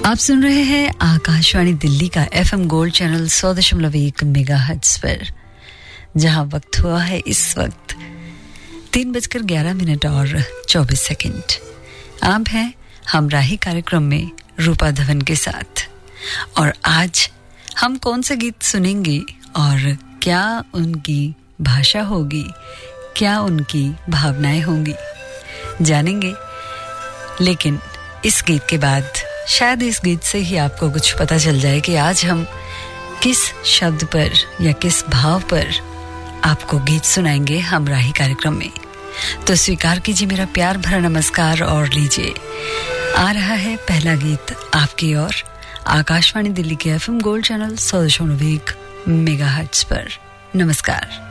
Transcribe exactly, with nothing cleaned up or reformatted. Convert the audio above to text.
आप सुन रहे हैं आकाशवाणी दिल्ली का एफएम गोल्ड चैनल सौ दशमलव एक मेगाहर्ट्ज पर, जहां वक्त हुआ है इस वक्त तीन बजकर ग्यारह मिनट और चौबीस सेकंड। आप हैं हमराही कार्यक्रम में रूपा धवन के साथ। और आज हम कौन से गीत सुनेंगे और क्या उनकी भाषा होगी, क्या उनकी भावनाएं होंगी, जानेंगे। लेकिन इस गीत के बाद शायद इस गीत से ही आपको कुछ पता चल जाए कि आज हम किस शब्द पर या किस भाव पर आपको गीत सुनाएंगे हमराही कार्यक्रम में। तो स्वीकार कीजिए मेरा प्यार भरा नमस्कार और लीजिए, आ रहा है पहला गीत आपकी ओर आकाशवाणी दिल्ली के एफएम गोल्ड चैनल सौ दशमलव एक मेगाहर्ट्ज पर। नमस्कार।